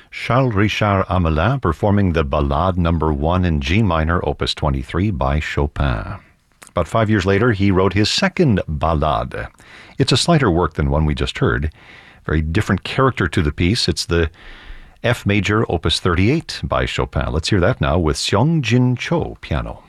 Charles Richard Hamelin performing the Ballade Number 1 in G minor, Opus 23 by Chopin. About 5 years later, he wrote his second Ballade. It's a slighter work than one we just heard. Very different character to the piece. It's the F major, Opus 38 by Chopin. Let's hear that now with Seong Jin Cho piano.